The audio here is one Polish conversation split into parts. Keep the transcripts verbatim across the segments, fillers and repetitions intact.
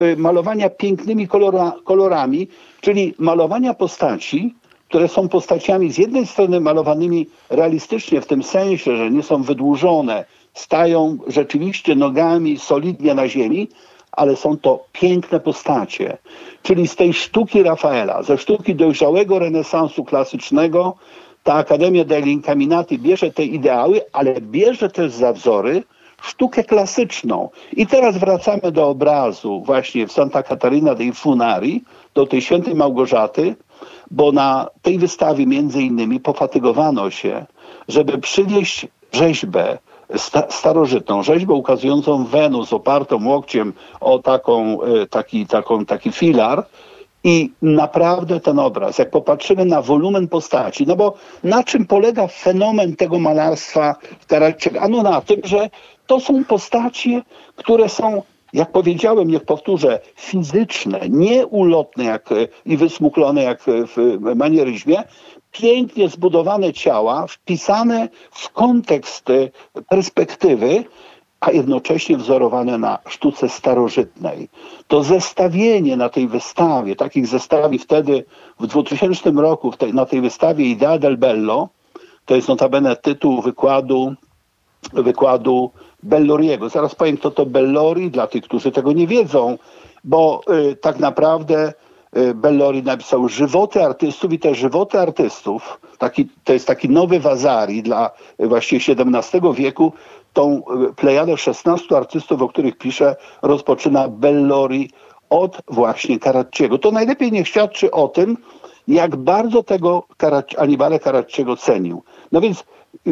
malowania pięknymi kolora, kolorami, czyli malowania postaci, które są postaciami z jednej strony malowanymi realistycznie w tym sensie, że nie są wydłużone, stają rzeczywiście nogami solidnie na ziemi, ale są to piękne postacie. Czyli z tej sztuki Rafaela, ze sztuki dojrzałego renesansu klasycznego, ta Accademia degli Incaminati bierze te ideały, ale bierze też za wzory sztukę klasyczną. I teraz wracamy do obrazu właśnie w Santa Catarina dei Funari, do tej świętej Małgorzaty, bo na tej wystawie między innymi pofatygowano się, żeby przywieźć rzeźbę sta- starożytną, rzeźbę ukazującą Wenus opartą łokciem o taką, taki, taką, taki filar. I naprawdę ten obraz, jak popatrzymy na wolumen postaci, no bo na czym polega fenomen tego malarstwa w Carracciego? Ano na tym, że to są postacie, które są, jak powiedziałem, niech powtórzę, fizyczne, nie ulotne jak, i wysmuklone jak w manieryzmie, pięknie zbudowane ciała, wpisane w kontekst perspektywy, a jednocześnie wzorowane na sztuce starożytnej. To zestawienie na tej wystawie, takich zestawi wtedy w dwutysięcznym roku w tej, na tej wystawie Idea del Bello, to jest notabene tytuł wykładu, wykładu Belloriego. Zaraz powiem, kto to Bellori, dla tych, którzy tego nie wiedzą, bo y, tak naprawdę y, Bellori napisał żywoty artystów i te żywoty artystów, taki, to jest taki nowy Vasari dla y, właściwie siedemnastego wieku, tą plejadę szesnastu artystów, o których pisze, rozpoczyna Bellori od właśnie Carracciego. To najlepiej niech świadczy o tym, jak bardzo tego Annibale Carracciego cenił. No więc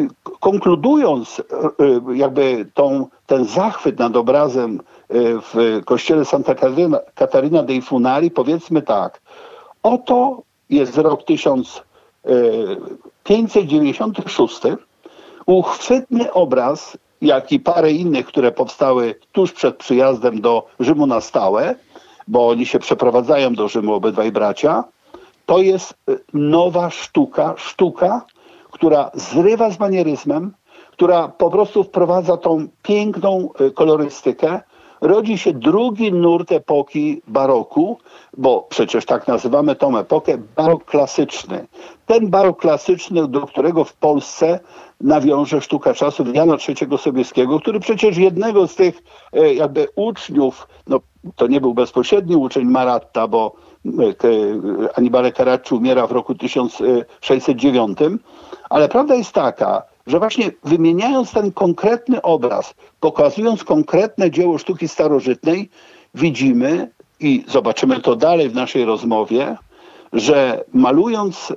konkludując jakby tą, ten zachwyt nad obrazem w kościele Santa Catarina dei Funari, powiedzmy tak, oto jest rok tysiąc pięćset dziewięćdziesiąty szósty, uchwytny obraz, jak i parę innych, które powstały tuż przed przyjazdem do Rzymu na stałe, bo oni się przeprowadzają do Rzymu, obydwaj bracia, to jest nowa sztuka, sztuka, która zrywa z manieryzmem, która po prostu wprowadza tą piękną kolorystykę. Rodzi się drugi nurt epoki baroku, bo przecież tak nazywamy tą epokę, barok klasyczny. Ten barok klasyczny, do którego w Polsce nawiąże sztuka czasów Jana trzeciego Sobieskiego, który przecież jednego z tych jakby uczniów, no to nie był bezpośredni uczeń Maratta, bo Annibale Carracci umiera w roku tysiąc sześćset dziewiątym, ale prawda jest taka, że właśnie wymieniając ten konkretny obraz, pokazując konkretne dzieło sztuki starożytnej, widzimy i zobaczymy to dalej w naszej rozmowie, że malując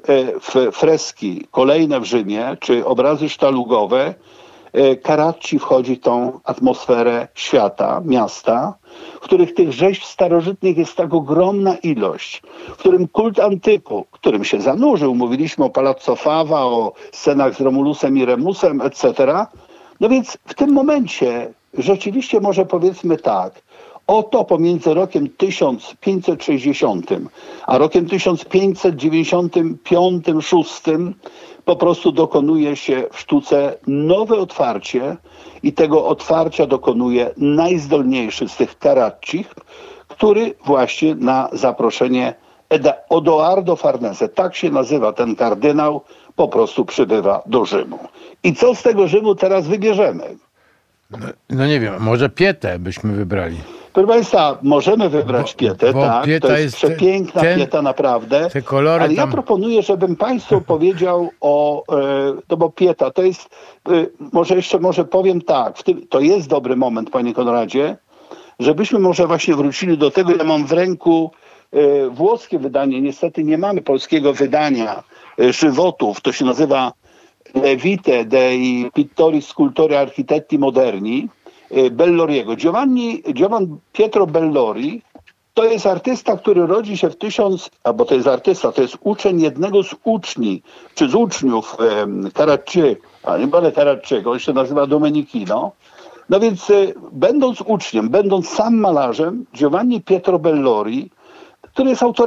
freski kolejne w Rzymie, czy obrazy sztalugowe, Carracci wchodzi w tą atmosferę świata, miasta, w których tych rzeźb starożytnych jest tak ogromna ilość, w którym kult antyku, którym się zanurzył, mówiliśmy o Palazzo Fava, o scenach z Romulusem i Remusem, et cetera. No więc w tym momencie rzeczywiście może powiedzmy tak, oto pomiędzy rokiem tysiąc pięćset sześćdziesiątym a rokiem tysiąc pięćset dziewięćdziesiątym piątym szóstym po prostu dokonuje się w sztuce nowe otwarcie i tego otwarcia dokonuje najzdolniejszy z tych Carraccich, który właśnie na zaproszenie Odoardo Farnese, tak się nazywa ten kardynał, po prostu przybywa do Rzymu. I co z tego Rzymu teraz wybierzemy? No, no nie wiem, może Pietę byśmy wybrali. Proszę Państwa, możemy wybrać bo, Pietę, bo tak, Pieta to jest, jest przepiękna ten, Pieta naprawdę, te kolory ale tam... ja proponuję, żebym Państwu powiedział o, no bo Pieta to jest, może jeszcze może powiem tak, w tym, to jest dobry moment, Panie Konradzie, żebyśmy może właśnie wrócili do tego, ja mam w ręku włoskie wydanie, niestety nie mamy polskiego wydania żywotów, to się nazywa Le Vite dei Pittori Scultori Architetti Moderni, Belloriego. Giovanni, Giovan Pietro Bellori to jest artysta, który rodzi się w tysiąc, albo to jest artysta, to jest uczeń jednego z uczni, czy z uczniów um, Carracci, Annibale Carracciego, on się nazywa Domenichino. No więc e, będąc uczniem, będąc sam malarzem, Giovanni Pietro Bellori, który jest autorem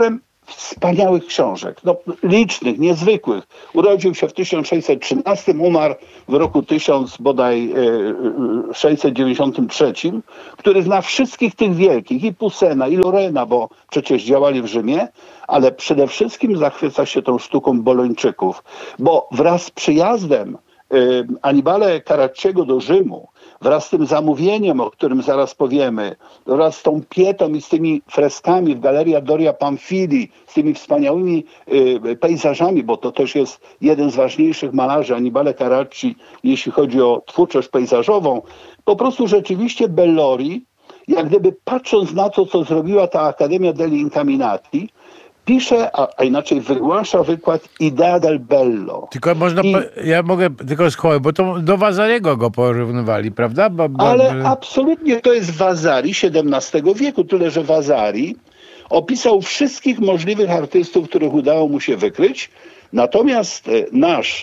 wspaniałych książek, no, licznych, niezwykłych. Urodził się w tysiąc sześćset trzynastym, umarł w roku tysiąc bodaj sześćset dziewięćdziesiątym trzecim, który zna wszystkich tych wielkich, i Pussena, i Lorena, bo przecież działali w Rzymie, ale przede wszystkim zachwyca się tą sztuką Bolończyków, bo wraz z przyjazdem y, Annibale Carracciego do Rzymu, wraz z tym zamówieniem, o którym zaraz powiemy, wraz z tą Pietą i z tymi freskami w Galeria Doria Pamphili, z tymi wspaniałymi y, pejzażami, bo to też jest jeden z ważniejszych malarzy, Annibale Carracci, jeśli chodzi o twórczość pejzażową, po prostu rzeczywiście Bellori, jak gdyby patrząc na to, co zrobiła ta Accademia degli Incaminati, pisze, a, a inaczej wygłasza wykład Idea del Bello. Tylko można, I, ja mogę tylko skołać, bo to do Vasariego go porównywali, prawda? Bo, bo, ale bo... absolutnie to jest Vasari siedemnastego wieku, tyle że Vasari opisał wszystkich możliwych artystów, których udało mu się wykryć, natomiast nasz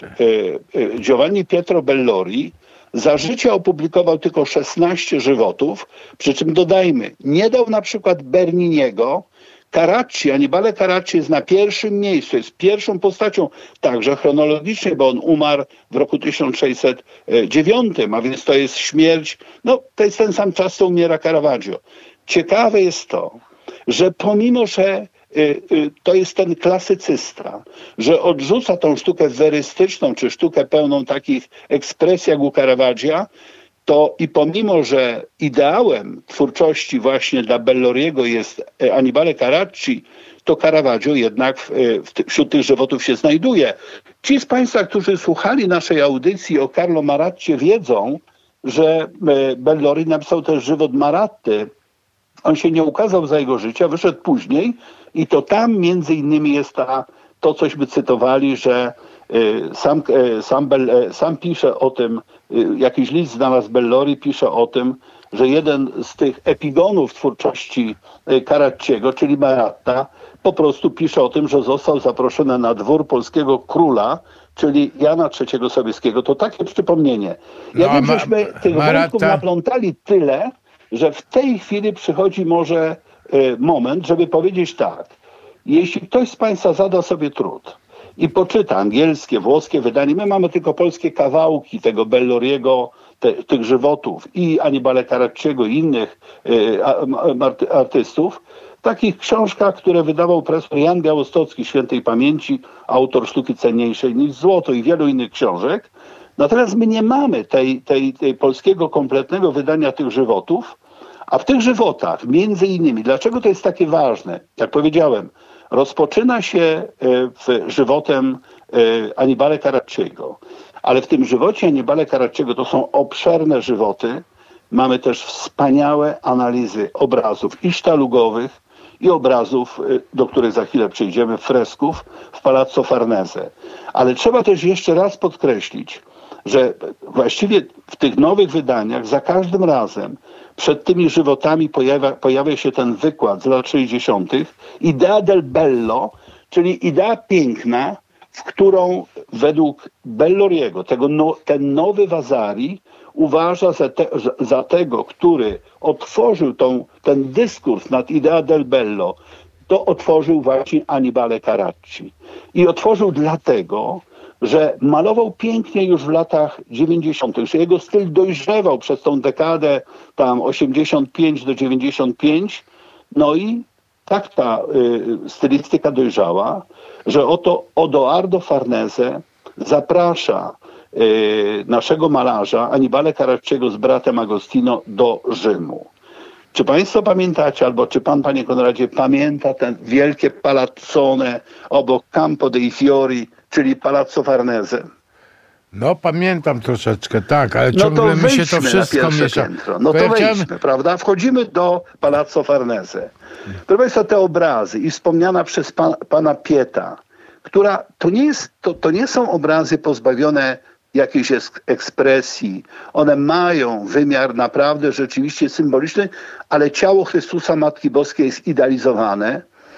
Giovanni Pietro Bellori za życia opublikował tylko szesnaście żywotów, przy czym dodajmy, nie dał na przykład Berniniego. Carracci, Annibale Carracci jest na pierwszym miejscu, jest pierwszą postacią, także chronologicznie, bo on umarł w roku tysiąc sześćset dziewiątym, a więc to jest śmierć, no to jest ten sam czas, co umiera Caravaggio. Ciekawe jest to, że pomimo, że y, y, to jest ten klasycysta, że odrzuca tą sztukę werystyczną, czy sztukę pełną takich ekspresji jak u Caravaggia, to i pomimo, że ideałem twórczości właśnie dla Belloriego jest Annibale Carracci, to Caravaggio jednak w, w, wśród tych żywotów się znajduje. Ci z Państwa, którzy słuchali naszej audycji o Carlo Marattie, wiedzą, że Bellori napisał też żywot Maratty. On się nie ukazał za jego życia, wyszedł później i to tam między innymi jest ta, to, cośmy cytowali, że Sam, sam, sam pisze o tym, jakiś list znalazł Bellori, pisze o tym, że jeden z tych epigonów twórczości Carracciego, czyli Maratta, po prostu pisze o tym, że został zaproszony na dwór polskiego króla, czyli Jana trzeciego Sobieskiego. To takie przypomnienie. Ja no, wiem, ma, żeśmy tych Maratta... wątków naplątali tyle, że w tej chwili przychodzi może moment, żeby powiedzieć tak. Jeśli ktoś z Państwa zada sobie trud i poczyta angielskie, włoskie wydanie, my mamy tylko polskie kawałki tego Belloriego, te, tych żywotów i Annibale Carracciego i innych y, arty, artystów, w takich książkach, które wydawał profesor Jan Białostocki, świętej pamięci, autor sztuki cenniejszej niż złoto i wielu innych książek. Natomiast my nie mamy tej, tej, tej polskiego kompletnego wydania tych żywotów, a w tych żywotach między innymi, dlaczego to jest takie ważne? Jak powiedziałem, rozpoczyna się w żywotem Annibale Carracciego, ale w tym żywocie Annibale Carracciego to są obszerne żywoty. Mamy też wspaniałe analizy obrazów i sztalugowych, i obrazów, do których za chwilę przejdziemy, fresków w Palazzo Farnese. Ale trzeba też jeszcze raz podkreślić, że właściwie w tych nowych wydaniach za każdym razem przed tymi żywotami pojawia, pojawia się ten wykład z lat sześćdziesiątych. Idea del Bello, czyli idea piękna, w którą według Belloriego tego no, ten nowy Vasari uważa za, te, za tego, który otworzył tą, ten dyskurs nad Idea del Bello, to otworzył właśnie Annibale Carracci. I otworzył dlatego, że malował pięknie już w latach dziewięćdziesiątych, że jego styl dojrzewał przez tą dekadę tam osiemdziesiąt pięć do dziewięćdziesiąt pięć, no i tak ta y, stylistyka dojrzała, że oto Odoardo Farnese zaprasza y, naszego malarza Annibale Carracciego z bratem Agostino do Rzymu. Czy Państwo pamiętacie, albo czy Pan, Panie Konradzie, pamięta ten wielkie palazzone obok Campo dei Fiori, czyli Palazzo Farnese? No pamiętam troszeczkę, tak, ale ciągle no mi się to wszystko miesza. Piętro. No to wejdźmy, prawda? Wchodzimy do Palazzo Farnese. Proszę Państwa, te obrazy i wspomniana przez pan, pana Pieta, która to nie jest, to, to nie są obrazy pozbawione jakiejś ekspresji. One mają wymiar naprawdę rzeczywiście symboliczny, ale ciało Chrystusa Matki Boskiej jest idealizowane,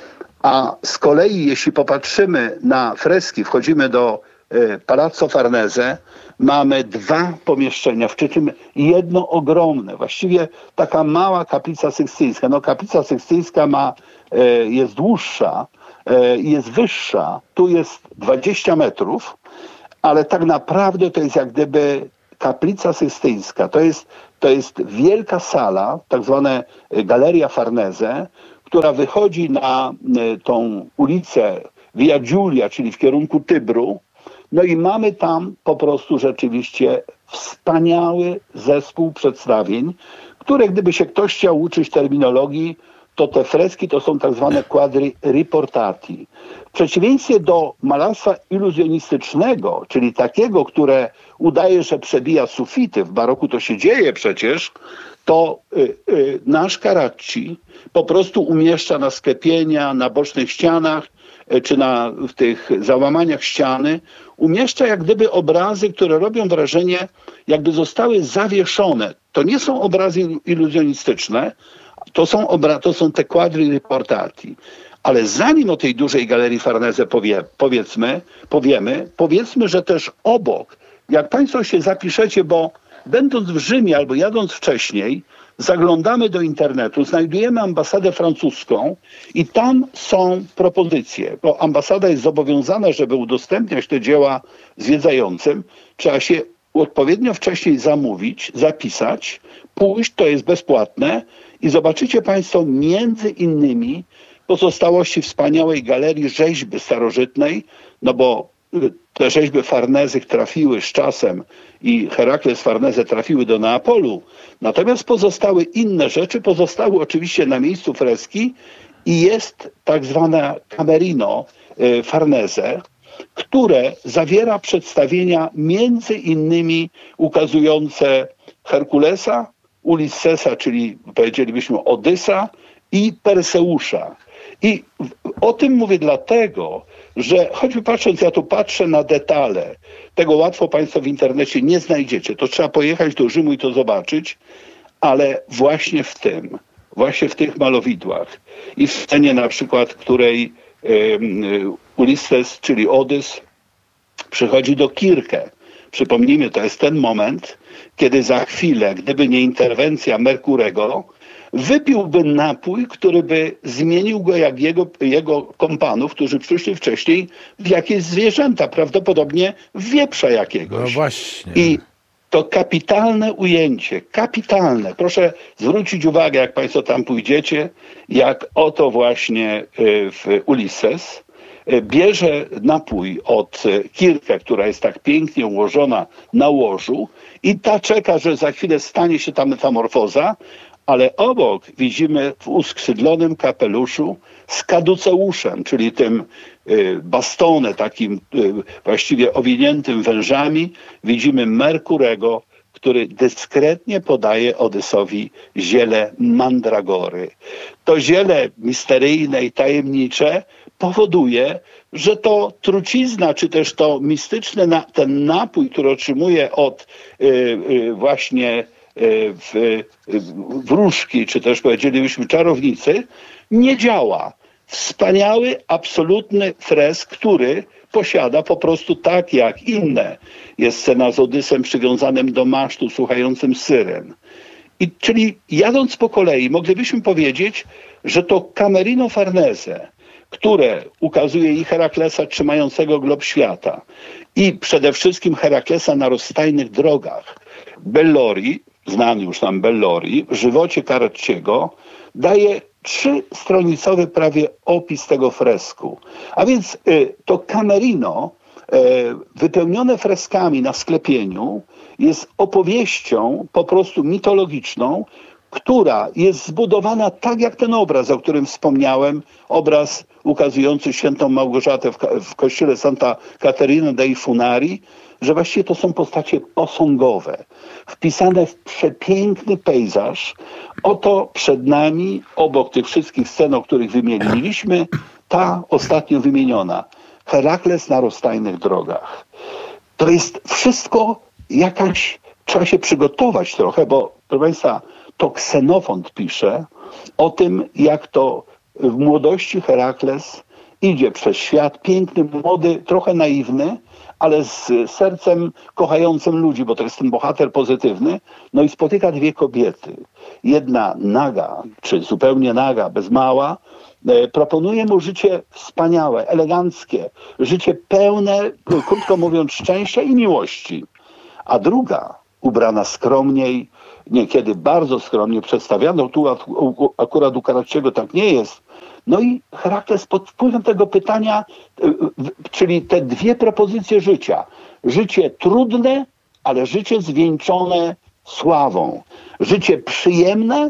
a z kolei jeśli popatrzymy na freski, wchodzimy do y, Palazzo Farnese, mamy dwa pomieszczenia, przy czym jedno ogromne, właściwie taka mała kaplica sykstyńska. No kaplica sykstyńska ma, y, jest dłuższa, jest wyższa, tu jest dwadzieścia metrów, ale tak naprawdę to jest jak gdyby kaplica systyńska. To jest, to jest wielka sala, tak zwana Galeria Farnese, która wychodzi na tą ulicę Via Giulia, czyli w kierunku Tybru. No i mamy tam po prostu rzeczywiście wspaniały zespół przedstawień, które gdyby się ktoś chciał uczyć terminologii, to te freski to są tak zwane quadri riportati. W przeciwieństwie do malarstwa iluzjonistycznego, czyli takiego, które udaje, że przebija sufity, w baroku to się dzieje przecież, to y, y, nasz Carracci po prostu umieszcza na sklepienia, na bocznych ścianach, y, czy na, w tych załamaniach ściany, umieszcza jak gdyby obrazy, które robią wrażenie, jakby zostały zawieszone. To nie są obrazy iluzjonistyczne, to są, obra- to są te quadri riportati. Ale zanim o tej dużej Galerii Farnese powie, powiedzmy, powiemy, powiedzmy, że też obok, jak Państwo się zapiszecie, bo będąc w Rzymie albo jadąc wcześniej, zaglądamy do internetu, znajdujemy ambasadę francuską i tam są propozycje, bo ambasada jest zobowiązana, żeby udostępniać te dzieła zwiedzającym, trzeba się odpowiednio wcześniej zamówić, zapisać, pójść, to jest bezpłatne i zobaczycie Państwo między innymi pozostałości wspaniałej galerii rzeźby starożytnej, no bo te rzeźby Farnezy trafiły z czasem i Herakles Farneze trafiły do Neapolu, natomiast pozostały inne rzeczy, pozostały oczywiście na miejscu freski i jest tak zwana Camerino Farnese, które zawiera przedstawienia między innymi ukazujące Herkulesa, Ulyssesa, czyli powiedzielibyśmy Odysa i Perseusza. I o tym mówię dlatego, że choćby patrząc, ja tu patrzę na detale, tego łatwo Państwo w internecie nie znajdziecie, to trzeba pojechać do Rzymu i to zobaczyć, ale właśnie w tym, właśnie w tych malowidłach i w scenie na przykład, której um, Ulysses, czyli Odys, przychodzi do Kirkę. Przypomnijmy, to jest ten moment, kiedy za chwilę, gdyby nie interwencja Merkurego, wypiłby napój, który by zmienił go jak jego, jego kompanów, którzy przyszli wcześniej, w jakieś zwierzęta, prawdopodobnie w wieprza jakiegoś. No właśnie. I to kapitalne ujęcie, kapitalne. Proszę zwrócić uwagę, jak Państwo tam pójdziecie, jak oto właśnie w Ulysses bierze napój od Kirkę, która jest tak pięknie ułożona na łożu i ta czeka, że za chwilę stanie się ta metamorfoza, ale obok widzimy w uskrzydlonym kapeluszu z kaduceuszem, czyli tym y, bastonem takim y, właściwie owiniętym wężami, widzimy Merkurego, który dyskretnie podaje Odysowi ziele mandragory. To ziele misteryjne i tajemnicze powoduje, że to trucizna, czy też to mistyczne, na, ten napój, który otrzymuje od y, y, właśnie W, wróżki, czy też powiedzielibyśmy czarownicy, nie działa. Wspaniały, absolutny fresk, który posiada po prostu tak jak inne. Jest scena z Odysem przywiązanym do masztu, słuchającym syren. I, czyli jadąc po kolei, moglibyśmy powiedzieć, że to Camerino Farnese, które ukazuje i Heraklesa trzymającego glob świata i przede wszystkim Heraklesa na rozstajnych drogach, Bellori, znany już nam Bellori, w żywocie Carracciego daje trzystronicowy prawie opis tego fresku. A więc y, to Camerino y, wypełnione freskami na sklepieniu jest opowieścią po prostu mitologiczną, która jest zbudowana tak jak ten obraz, o którym wspomniałem, obraz ukazujący świętą Małgorzatę w, w kościele Santa Caterina dei Funari, że właściwie to są postacie posągowe, wpisane w przepiękny pejzaż. Oto przed nami, obok tych wszystkich scen, o których wymieniliśmy, ta ostatnio wymieniona. Herakles na rozstajnych drogach. To jest wszystko jakaś, trzeba się przygotować trochę, bo proszę Państwa, to Ksenofont pisze o tym, jak to w młodości Herakles idzie przez świat, piękny, młody, trochę naiwny, ale z sercem kochającym ludzi, bo to jest ten bohater pozytywny, no i spotyka dwie kobiety. Jedna naga, czy zupełnie naga, bez mała, e, proponuje mu życie wspaniałe, eleganckie, życie pełne, krótko mówiąc, szczęścia i miłości. A druga, ubrana skromniej, niekiedy bardzo skromnie przedstawiano, tu akurat u Karadziego tak nie jest. No i Herakles pod wpływem tego pytania, czyli te dwie propozycje życia. Życie trudne, ale życie zwieńczone sławą. Życie przyjemne,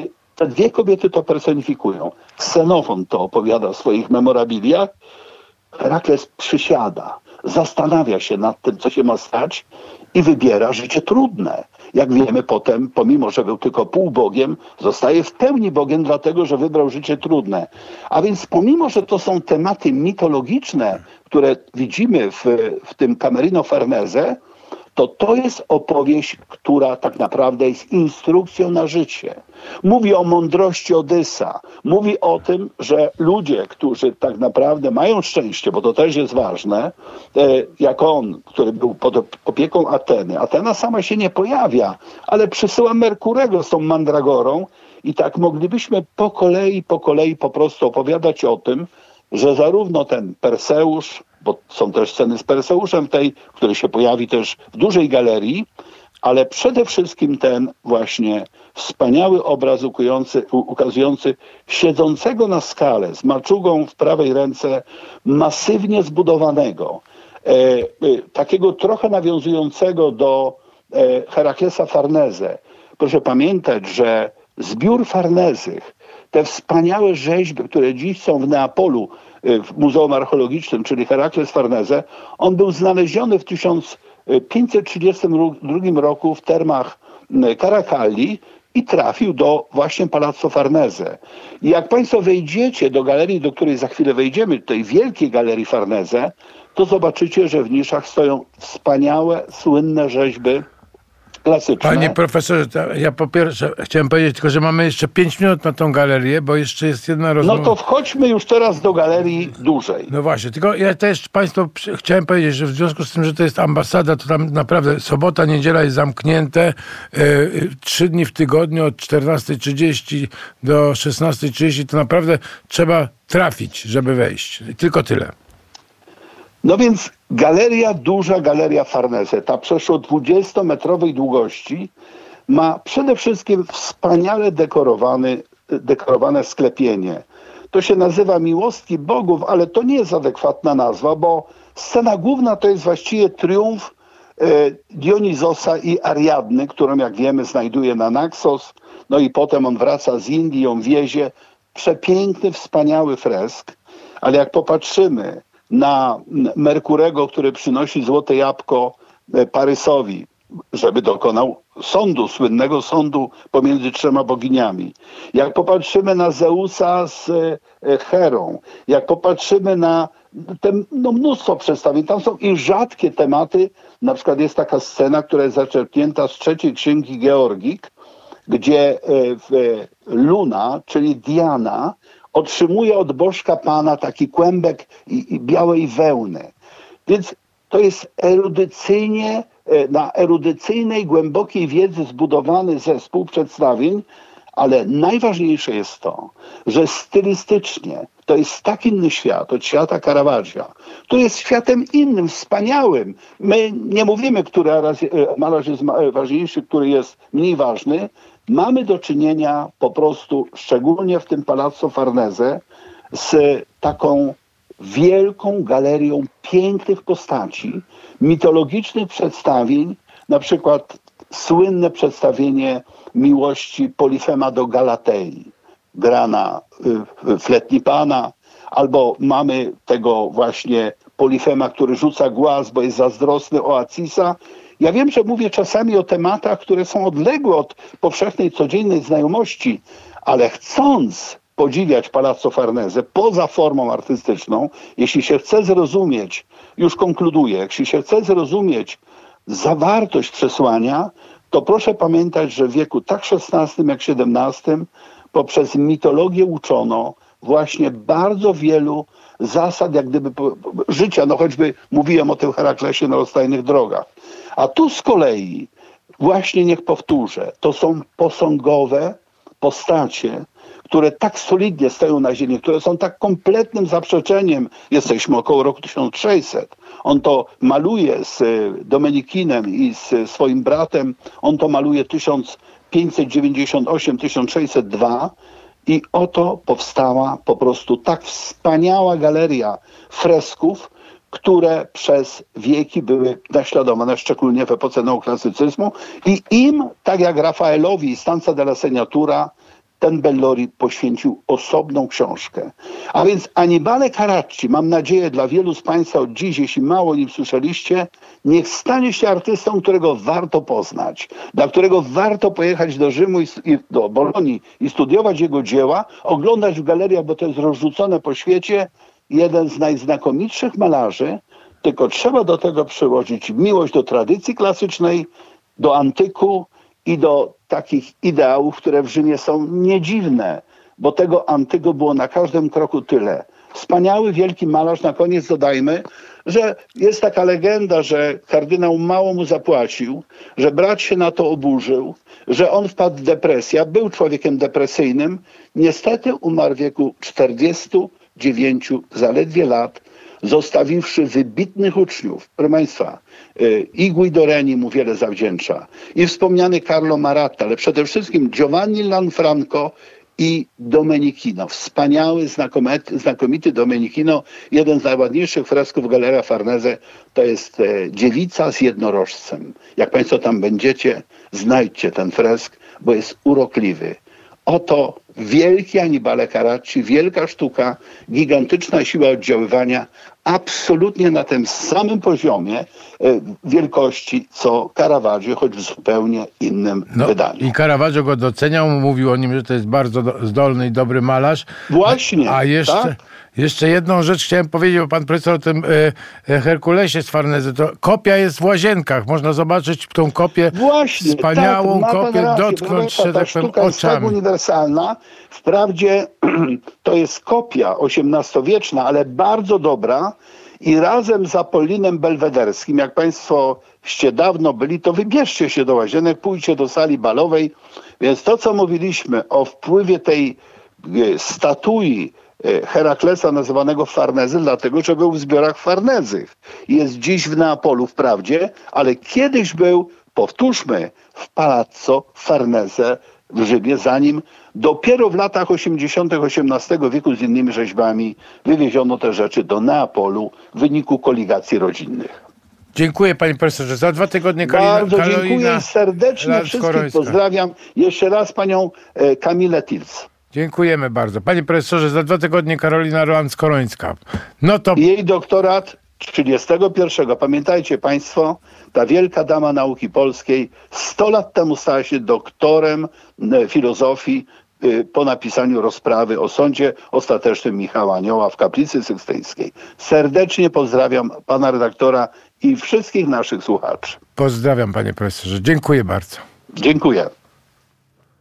te dwie kobiety to personifikują. Ksenofon to opowiada w swoich memorabiliach. Herakles przysiada, zastanawia się nad tym, co się ma stać i wybiera życie trudne. Jak wiemy potem, pomimo że był tylko półbogiem, zostaje w pełni Bogiem, dlatego że wybrał życie trudne. A więc pomimo, że to są tematy mitologiczne, które widzimy w, w tym Camerino Farnese, to to jest opowieść, która tak naprawdę jest instrukcją na życie. Mówi o mądrości Odysa. Mówi o tym, że ludzie, którzy tak naprawdę mają szczęście, bo to też jest ważne, jak on, który był pod opieką Ateny. Atena sama się nie pojawia, ale przysyła Merkurego z tą mandragorą i tak moglibyśmy po kolei, po kolei po prostu opowiadać o tym, że zarówno ten Perseusz, bo są też sceny z Perseuszem tej, który się pojawi też w dużej galerii, ale przede wszystkim ten właśnie wspaniały obraz ukazujący, ukazujący siedzącego na skale z maczugą w prawej ręce, masywnie zbudowanego, e, e, takiego trochę nawiązującego do e, Heraklesa Farnese. Proszę pamiętać, że zbiór Farnezych, te wspaniałe rzeźby, które dziś są w Neapolu, w Muzeum Archeologicznym, czyli Herakles Farnese, on był znaleziony w tysiąc pięćset trzydziestym drugim roku w termach Caracalli i trafił do właśnie Palazzo Farnese. I jak Państwo wejdziecie do galerii, do której za chwilę wejdziemy, tej wielkiej galerii Farnese, to zobaczycie, że w niszach stoją wspaniałe, słynne rzeźby klasyczne. Panie profesorze, ja po pierwsze chciałem powiedzieć tylko, że mamy jeszcze pięć minut na tą galerię, bo jeszcze jest jedna rozmowa. No to wchodźmy już teraz do galerii dużej. No właśnie, tylko ja też Państwu chciałem powiedzieć, że w związku z tym, że to jest ambasada, to tam naprawdę sobota, niedziela jest zamknięte, yy, trzy dni w tygodniu od czternastej trzydzieści do szesnastej trzydzieści, to naprawdę trzeba trafić, żeby wejść. Tylko tyle. No więc galeria, duża galeria Farnese, ta przeszło dwudziestometrowej długości, ma przede wszystkim wspaniale dekorowany, dekorowane sklepienie. To się nazywa Miłostki Bogów, ale to nie jest adekwatna nazwa, bo scena główna to jest właściwie triumf e, Dionizosa i Ariadny, którą jak wiemy znajduje na Naxos, no i potem on wraca z Indii, ją wiezie. Przepiękny, wspaniały fresk, ale jak popatrzymy na Merkurego, który przynosi złote jabłko Parysowi, żeby dokonał sądu, słynnego sądu pomiędzy trzema boginiami. Jak popatrzymy na Zeusa z Herą, jak popatrzymy na te, no mnóstwo przedstawień, tam są i rzadkie tematy, na przykład jest taka scena, która jest zaczerpnięta z trzeciej księgi Georgik, gdzie Luna, czyli Diana, otrzymuje od bożka Pana taki kłębek i, i białej wełny. Więc to jest erudycyjnie, na erudycyjnej, głębokiej wiedzy zbudowany zespół przedstawień, ale najważniejsze jest to, że stylistycznie to jest tak inny świat od świata Caravaggia, który jest światem innym, wspaniałym. My nie mówimy, który malarz jest ważniejszy, który jest mniej ważny. Mamy do czynienia po prostu, szczególnie w tym Palazzo Farnese, z taką wielką galerią pięknych postaci, mitologicznych przedstawień, na przykład słynne przedstawienie miłości Polifema do Galatei, grana w Letni Pana, albo mamy tego właśnie Polifema, który rzuca głaz, bo jest zazdrosny o Acisa. Ja wiem, że mówię czasami o tematach, które są odległe od powszechnej, codziennej znajomości, ale chcąc podziwiać Palazzo Farnese poza formą artystyczną, jeśli się chce zrozumieć, już konkluduję, jeśli się chce zrozumieć zawartość przesłania, to proszę pamiętać, że w wieku tak szesnastym jak siedemnastym poprzez mitologię uczono właśnie bardzo wielu zasad, jak gdyby życia, no choćby mówiłem o tym Heraklesie na rozstajnych drogach. A tu z kolei, właśnie niech powtórzę, to są posągowe postacie, które tak solidnie stoją na ziemi, które są tak kompletnym zaprzeczeniem, jesteśmy około roku tysiąc sześćset. On to maluje z Domenikinem i z swoim bratem, on to maluje tysiąc pięćset dziewięćdziesiąt osiem do tysiąc sześćset dwa i oto powstała po prostu tak wspaniała galeria fresków, które przez wieki były naśladowane, szczególnie w epoce neoklasycyzmu i im, tak jak Rafaelowi Stanza della Segnatura, ten Bellori poświęcił osobną książkę. A więc Annibale Carracci, mam nadzieję dla wielu z Państwa od dziś, jeśli mało o nim słyszeliście, niech stanie się artystą, którego warto poznać, dla którego warto pojechać do Rzymu i do Bolonii i studiować jego dzieła, oglądać w galeriach, bo to jest rozrzucone po świecie, jeden z najznakomitszych malarzy, tylko trzeba do tego przyłożyć miłość do tradycji klasycznej, do antyku i do takich ideałów, które w Rzymie są niedziwne, bo tego antyku było na każdym kroku tyle. Wspaniały, wielki malarz, na koniec dodajmy, że jest taka legenda, że kardynał mało mu zapłacił, że brat się na to oburzył, że on wpadł w depresję, był człowiekiem depresyjnym. Niestety umarł w wieku czterdziestu dziewięciu zaledwie lat, zostawiwszy wybitnych uczniów. Proszę Państwa, i Guido Reni mu wiele zawdzięcza, i wspomniany Carlo Maratta, ale przede wszystkim Giovanni Lanfranco i Domenichino. Wspaniały, znakomity, znakomity Domenichino. Jeden z najładniejszych fresków w Galeria Farnese to jest e, dziewica z jednorożcem. Jak Państwo tam będziecie, znajdźcie ten fresk, bo jest urokliwy. Oto wielki Annibale Carracci, wielka sztuka, gigantyczna siła oddziaływania, absolutnie na tym samym poziomie e, wielkości, co Caravaggio, choć w zupełnie innym no, wydaniu. I Caravaggio go doceniał, mówił o nim, że to jest bardzo do, zdolny i dobry malarz. Właśnie, A, a jeszcze, tak? jeszcze jedną rzecz chciałem powiedzieć, bo pan profesor o tym e, Herkulesie z Farnese, to kopia jest w Łazienkach. Można zobaczyć tą kopię, Właśnie, wspaniałą tak, kopię, rację, dotknąć się ta tak sztuka jest tak oczami. uniwersalna. Wprawdzie to jest kopia osiemnastowieczna, ale bardzo dobra i razem z Apollinem Belwederskim, jak Państwoście dawno byli, to wybierzcie się do Łazienek, pójdźcie do sali balowej. Więc to, co mówiliśmy o wpływie tej statui Heraklesa nazywanego Farnezy, dlatego, że był w zbiorach Farnezych. Jest dziś w Neapolu wprawdzie, ale kiedyś był, powtórzmy, w Palazzo Farnese w Rzymie, zanim dopiero w latach osiemdziesiątych osiemnastego wieku z innymi rzeźbami wywieziono te rzeczy do Neapolu w wyniku koligacji rodzinnych. Dziękuję panie profesorze. Za dwa tygodnie Karolina, Bardzo Karolina dziękuję serdecznie wszystkich. Pozdrawiam jeszcze raz panią e, Kamilę Tilc. Dziękujemy bardzo. Panie profesorze, za dwa tygodnie Karolina Roland-Skorońska. No to... Jej doktorat trzydziestego pierwszego. Pamiętajcie Państwo, ta wielka dama nauki polskiej sto lat temu stała się doktorem filozofii po napisaniu rozprawy o sądzie ostatecznym Michała Anioła w Kaplicy Sykstyńskiej. Serdecznie pozdrawiam pana redaktora i wszystkich naszych słuchaczy. Pozdrawiam panie profesorze. Dziękuję bardzo. Dziękuję.